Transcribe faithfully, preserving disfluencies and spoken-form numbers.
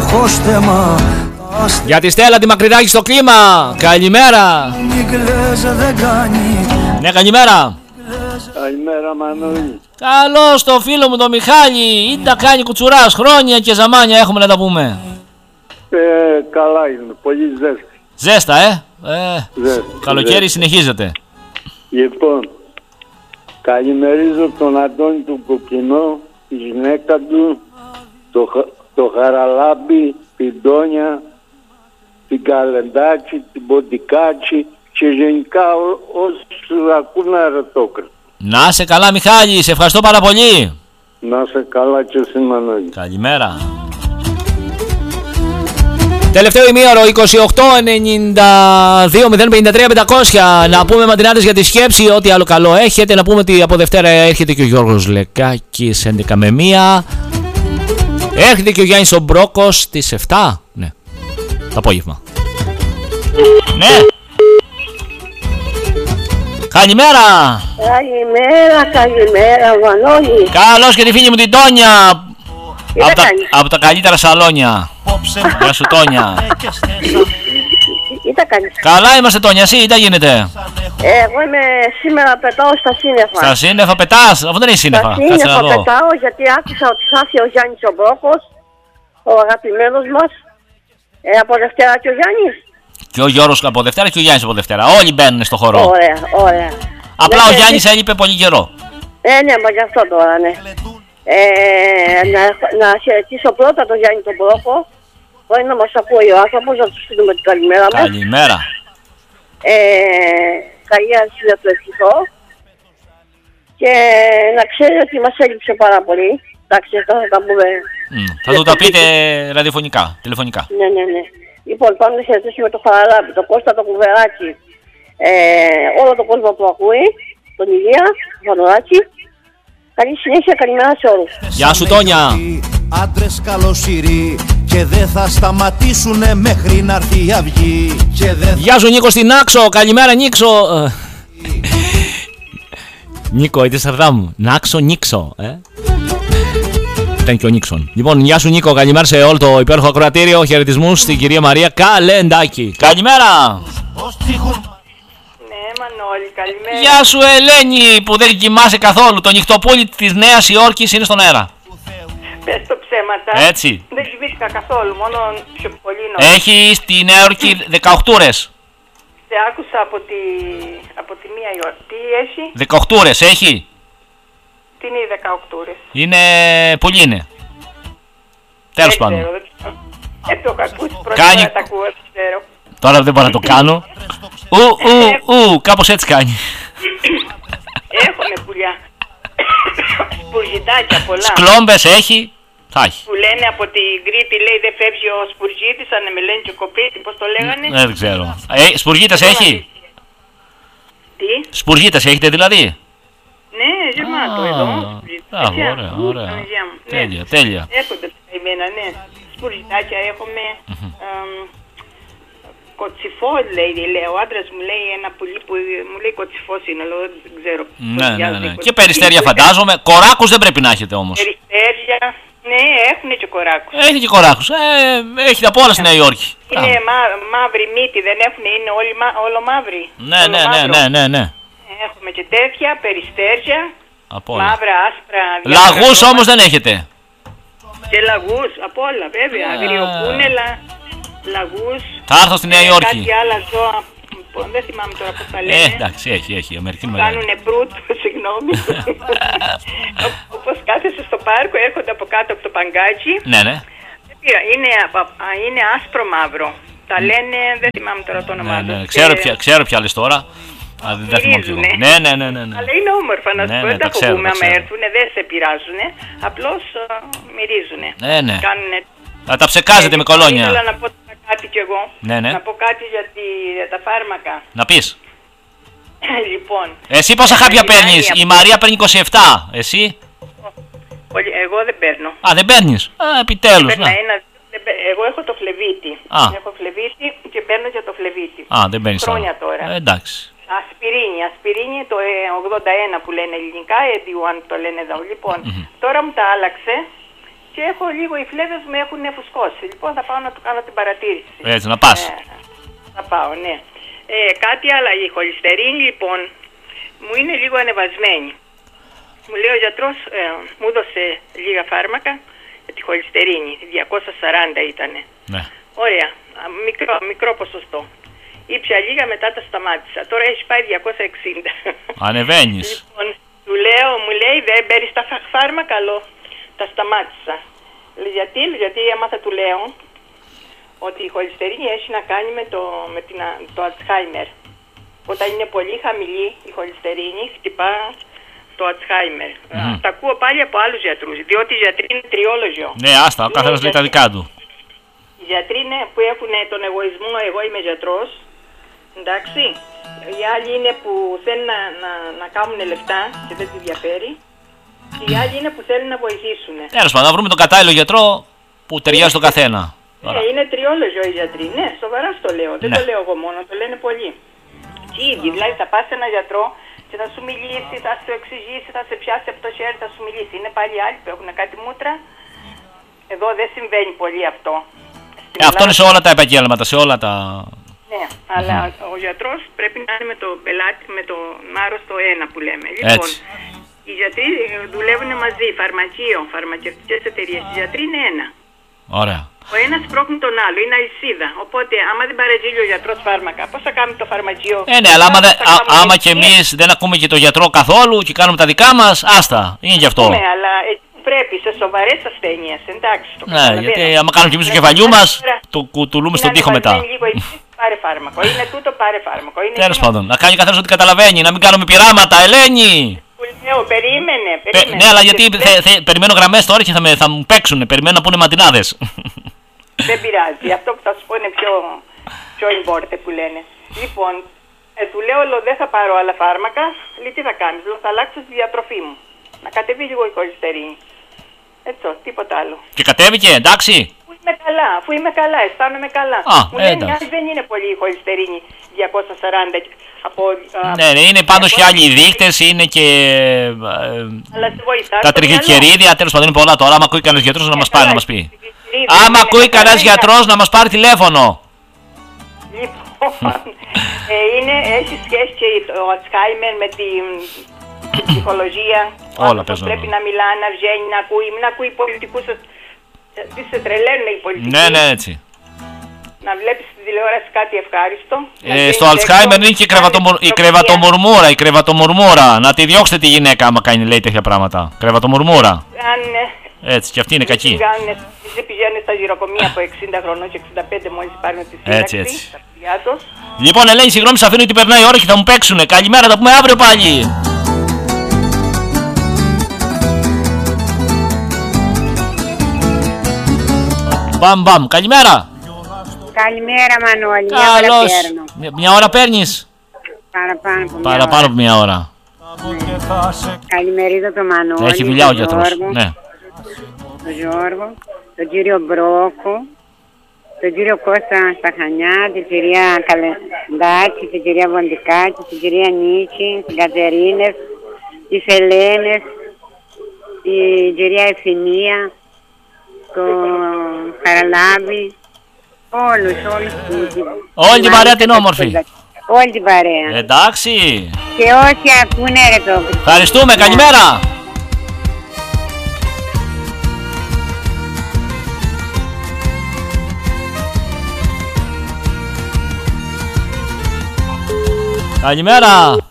Για τη Στέλλα τη Μακρυδάκη στο κλίμα. Καλημέρα. Ναι, καλημέρα. Καλημέρα Μανώλη. Καλώς το φίλο μου το Μιχάλη. Είτε κάνει κουτσουράς, χρόνια και ζαμάνια έχουμε να τα πούμε. Ε, καλά είναι, πολύ ζέστη. Ζέστα, ε. ε ζέστη, καλοκαίρι ζέστη. Συνεχίζεται. Λοιπόν, καλημερίζω τον Αντώνη του Κοκκινό, τη γυναίκα του, το, το Χαραλάμπη, την Τόνια, την Καλεντάκη, την Ποντικάκη και γενικά όσους ακούν αεροτόκριτο. Να σε καλά Μιχάλη, σε ευχαριστώ πάρα πολύ. Να σε καλά και εσύ Μανώλη. Καλημέρα. Τελευταίο ημίωρο είκοσι οκτώ ενενήντα δύο μηδέν πενήντα τρία πεντακόσια. Να πούμε μαντινάτες για τη σκέψη, ό,τι άλλο καλό έχετε. Να πούμε ότι από Δευτέρα έρχεται και ο Γιώργος Λεκάκης έντεκα με μία. Έρχεται και ο Γιάννης ο Μπρόκος στις επτά. Ναι, το απόγευμα. Ναι. Καλημέρα. Καλημέρα, καλημέρα Μανώλη. Καλώς και τη φίλη μου την Τόνια. Από τα, από τα καλύτερα σαλόνια. Γεια σου Τόνια. Τι τα κάνεις? Καλά είμαστε Τόνια, εσύ τι γίνεται? Εγώ είμαι σήμερα πετάω στα σύννεφα. Στα σύννεφα πετάς, αφού δεν είναι σύννεφα. Στα σύννεφα πετάω γιατί άκουσα ότι θα έρθει ο Γιάννης ο Μπρόκος, ο αγαπημένος μας. Ε, από Δευτέρα και ο Γιάννης. Και ο Γιώργος από Δευτέρα και ο Γιάννης από Δευτέρα. Όλοι μπαίνουν στο χορό. Ωραία, ωραία. Απλά ναι, ο Γιάννης ναι, έλειπε πολύ καιρό. Ε, ναι, μα γι' αυτό τώρα, ναι. Ε, να, να χαιρετήσω πρώτα τον Γιάννη τον Μπρόκο. Μπορεί να μας ακούει ο άνθρωπος, να του στείλουμε την καλημέρα μας. Καλημέρα. Ε, καλή αρχή να του ευχηθώ. Και να ξέρει ότι μας έλειψε πάρα πολύ. Εντάξει, αυτά θα τα πούμε. Mm, θα του τα πείτε ραδιοφωνικά, τηλεφωνικά. Ναι, ναι, ναι. Λοιπόν, πάμε να χαιρετήσουμε το Χαραλάμπη, το Κώστα, το Κουβεράκι, ε, όλο τον κόσμο που ακούει, τον Ηλία, τον Φανουράκη. Καλή συνέχεια, καλημέρα σε όλους. Γεια σου Τόνια. Άντρες καλοσυροί και δεν θα σταματήσουνε μέχρι να έρθει η αυγή. Δε... Γεια σου Νίκο στην Άξο, καλημέρα Νίξο. Νίκο, είδες αυτά μου. Νάξο, Νίξο, ε. Ήταν και ο Νίξον. Λοιπόν, γεια σου Νίκο, καλημέρα σε όλο το υπέροχο ακροατήριο. Χαιρετισμούς στην κυρία Μαρία Καλεντάκη. Καλημέρα. Μανώλη, καλημέρα. Γεια σου Ελένη που δεν κοιμάσαι καθόλου. Το νυχτοπούλι της Νέας Υόρκης είναι στον αέρα. Πες το ψέματα. Έτσι. Δεν κοιμήθηκα καθόλου, μόνο πιο πολύ νωρίς. Έχει στη Νέα Υόρκη δεκαοκτώ ώρες. Σε άκουσα από τη, από τη μία Υόρκη. Τι έχει? δεκαοκτώ ώρες έχει. Τι είναι οι δεκαοκτώ ώρες? Είναι... Πολύ είναι. Τέλος πάντων. Δεν το έχω ακούσει πρώτα φορά, τα ακούω, δεν ξέρω. Τώρα δεν μπορώ να το κάνω. Ου, ου, ου, κάπως έτσι κάνει. Έχουνε πουλιά. Σπουργητάκια πολλά. Σκλόμπες έχει. Θα έχει. Που λένε από την Κρήτη, λέει δεν φεύγει ο σπουργίτης, αν με λένε και ο κοπίτη, πώς το λέγανε. Δεν ξέρω. Ε, σπουργίτες έχει. Τι? Σπουργίτες έχετε δηλαδή. Ναι, γεμάτο εδώ. Μπράβο, ωραία, ωραία. Τέλεια, τέλεια. Έρχονται εμένα, ναι. Σπουργητάκια έχουμε. Κοτσιφό λέει, λέει, ο άντρας μου λέει ένα πουλί που μου λέει κοτσιφός είναι, αλλά δεν ξέρω. Ναι, ναι, ναι. Και περιστέρια φαντάζομαι. Κοράκους δεν πρέπει να έχετε όμως. Περιστέρια, ναι, έχουν και κοράκους. Έχει και κοράκους. Ε, έχετε από όλα στη Νέα Υόρκη. Είναι μά, μαύρη μύτη, δεν έχουν, είναι όλοι, όλο μαύροι. Ναι, ναι, ναι, ναι, ναι, ναι. Έχουμε και τέτοια, περιστέρια, από όλα. Μαύρα, άσπρα. Λαγούς όμως δεν έχετε. Και λαγούς, από όλα βέβαια. Αγριοκούνελα. Λαγούς. Θα έρθω στη Νέα Υόρκη. Κάτι άλλα ζώα, δεν θυμάμαι τώρα πώς τα λένε. Ε, εντάξει, έχει, έχει. Αμερικανή μεγάλη. Κάνουνε μπρούτ, συγγνώμη. Όπως κάθεσαι στο πάρκο, έρχονται από κάτω από το παγκάκι. Ναι, ναι. Είναι, είναι άσπρο μαύρο. Τα λένε, δεν θυμάμαι τώρα το όνομά του. Ναι, ναι. Ξέρω, ποια, ξέρω ποια λες τώρα. Α, δεν θυμάμαι. Ναι, ναι, ναι, ναι, ναι. Αλλά είναι όμορφα να σου ναι, πω. Ναι, δεν τα φοβούμαι άμα έρθουν, δεν σε πειράζουν. Απλώς μυρίζουν. Ναι, ναι. Κάνουνε... Θα τα ψεκάζετε με κολόνια. Ήθελα να πω κάτι κι εγώ. Ναι, ναι. Να πω κάτι για, τη, για τα φάρμακα. Να πεις. Λοιπόν. Εσύ πόσα χάπια παίρνεις? Η Μαρία παίρνει είκοσι επτά. Εσύ? Εγώ δεν παίρνω. Α, δεν παίρνεις? Α, επιτέλους. Ένα, εγώ έχω το φλεβίτι. Α. Έχω φλεβίτι και παίρνω για το φλεβίτι. Α, δεν παίρνεις χρόνια τώρα. Ε, εντάξει. Ασπιρίνη, ασπιρίνη το ογδόντα ένα που λένε ελληνικά, Ediwan το λένε εδώ. Λοιπόν, mm-hmm. τώρα μου τα άλλαξε και έχω λίγο, οι φλέβες μου έχουν φουσκώσει. Λοιπόν, θα πάω να του κάνω την παρατήρηση. Έτσι, να πας. Ε, θα πάω, ναι. Ε, κάτι άλλο, η χολυστερίνη λοιπόν μου είναι λίγο ανεβασμένη. Μου λέει ο γιατρός, ε, μου έδωσε λίγα φάρμακα για τη χολυστερίνη, διακόσια σαράντα ήτανε. Ναι. Ωραία, μικρό, μικρό ποσοστό. Ήπια λίγα, μετά τα σταμάτησα. Τώρα έχει πάει διακόσια εξήντα. Ανεβαίνεις. Λοιπόν, του λέω, μου λέει, δεν παίρνεις τα φάρμακα, καλό. Τα σταμάτησα. Λέει, γιατί, γιατί έμαθα, του λέω, ότι η χολυστερίνη έχει να κάνει με το, με την, το Αλτσχάιμερ. Όταν είναι πολύ χαμηλή η χολυστερίνη, χτυπά το Αλτσχάιμερ. Mm. Τα ακούω πάλι από άλλους γιατρούς, διότι οι γιατροί είναι τριόλογιο. Ναι, άστα, ο καθένας λέει τα δικά του. Οι γιατροί είναι που έχουν τον εγωισμό, εγώ είμαι γιατρός, εντάξει. Οι άλλοι είναι που θέλουν να, να, να κάνουν λεφτά και δεν τους ενδιαφέρει. Και οι άλλοι είναι που θέλουν να βοηθήσουν. Τέλος πάντων, να βρούμε τον κατάλληλο γιατρό που ταιριάζει στον καθένα. Ναι, είναι τριόλογιο οι γιατροί. Ναι, σοβαρά στο λέω. Δεν ναι. το λέω εγώ μόνο, το λένε πολλοί. Και οι ίδιοι, δηλαδή θα πας σε ένα γιατρό και θα σου μιλήσει, θα σου εξηγήσει, θα σε πιάσει από το χέρι, θα σου μιλήσει. Είναι πάλι άλλοι που έχουν κάτι μούτρα. Εδώ δεν συμβαίνει πολύ αυτό. Ε, αυτό είναι σε όλα τα επαγγέλματα, σε όλα τα... Ναι, αλλά mm-hmm. ο γιατρός πρέπει να είναι με το πελάτη, με το άρρωστο ένα που λέμε. Λοιπόν, έτσι. Οι γιατροί δουλεύουν μαζί, φαρμακείο, φαρμακευτικές εταιρείες. Οι γιατροί είναι ένα. Ωραία. Ο ένας πρόχνει τον άλλο, είναι αλυσίδα. Οπότε, άμα δεν παραγγείλει ο γιατρός φάρμακα, πώς θα κάνουμε το φαρμακείο? Ε, ναι, αλλά άμα, δε, α, άμα και εμείς δεν ακούμε και τον γιατρό καθόλου και κάνουμε τα δικά μας, άστα, είναι γι' αυτό. Ναι, αλλά πρέπει σε σοβαρές ασθένειες, εντάξει. Το ναι, γιατί άμα κάνουμε και εμείς το κεφαλιού μας, το κουτουλούμε στον τοίχο μετά. Λίγο, πάρε φάρμακο, είναι τούτο, πάρε φάρμακο. Τέλος πάντων, να κάνει καθένας ό,τι καταλαβαίνει, να μην κάνουμε πειράματα, Ελένη! Λέω, περίμενε, περίμενε. Ναι, αλλά γιατί θε, θε, περιμένω γραμμές τώρα και θα, με, θα μου παίξουνε, περιμένω να πούνε ματινάδες. Δεν πειράζει, αυτό που θα σου πω είναι πιο, πιο important που λένε. Λοιπόν, ε, του λέω, λέω, δεν θα πάρω άλλα φάρμακα, λέει τι θα κάνεις, λέω, θα αλλάξω τη διατροφή μου. Να κατεβεί λίγο η χολυστερίνη. Έτσι, τίποτα άλλο. Και κατέβηκε, εντάξει. Αφού είμαι καλά, αφού είμαι καλά, αισθάνομαι καλά. Α, μου λένε, εντάξει. δεν είναι πολύ η χολυστερίνη διακόσια σαράντα από... Ναι, ναι, είναι πάντως και άλλοι δείκτες, είναι και... Αλλά σε βοηθά, τα τριγλικερίδια, τέλος πάντων είναι πολλά τώρα, άμα ακούει κανένας γιατρός να μας πάρει να μας πει. Άμα ακούει κανένας γιατρός να μας πάρει τηλέφωνο. Λοιπόν, ε, είναι, έχει σχέση και το Αλτσχάιμερ με την ψυχολογία. Όλα παίζουν. Πρέπει να μιλά, να βγαίνει, να ακούει, μην ακούει πολιτικούς. Τι σε τρελαίνουν οι πολιτικοί. Ναι, ναι, έτσι. Να βλέπεις στη τηλεόραση κάτι ευχάριστο. Ε, στο Αλτσχάιμερ είναι και η, κρεβατομορ... η κρεβατομορμούρα, η κρεβατομορμούρα. Να τη διώξετε τη γυναίκα άμα κάνει, λέει τέτοια πράγματα. Κρεβατομορμούρα. Αν, έτσι, και αυτή είναι κακή. Δεν πηγαίνουν στα γυροκομεία από εξήντα χρονών και εξήντα πέντε μόλις πάρουν τη σύνταξη. Έτσι, έτσι. Τους. Λοιπόν, Ελένη, συγγνώμη, σας αφήνω ότι περνάει η ώρα και θα μου παίξουνε. Καλημέρα, θα πούμε αύριο πάλι. Μπαμ, μπαμ. Καλημέρα. Καλημέρα, Μανώλη. Καλώς. Μια, μια ώρα παίρνεις. Παραπάνω από μια Παραπάνω από μια ώρα. Ναι. Καλημερίζω το Μανώλη. Έχει δουλειά ο γιατρός. Ναι. Τον Γιώργο, τον κύριο Μπρόκο, τον κύριο Κώστα Σταχανιά, την κυρία Καλεντάκη, την κυρία Βοντικάκη, την κυρία Νίκη, την Κατερίνες, τις Ελένες, την κυρία Ευθυμία, τον Χαραλάμπη, όλους, όλους. Όλη την παρέα την όμορφη. Όλη την παρέα. Εντάξει. Και όσοι ακούνε ρε το. Ευχαριστούμε, καλημέρα. Καλημέρα.